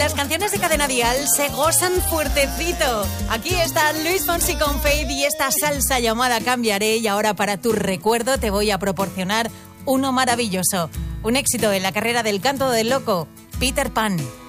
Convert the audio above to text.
las canciones de Cadena Dial se gozan fuertecito. Aquí está Luis Fonsi con Faith y esta salsa llamada Cambiaré. Y ahora para tu recuerdo te voy a proporcionar uno maravilloso. Un éxito en la carrera del canto del loco, Peter Pan.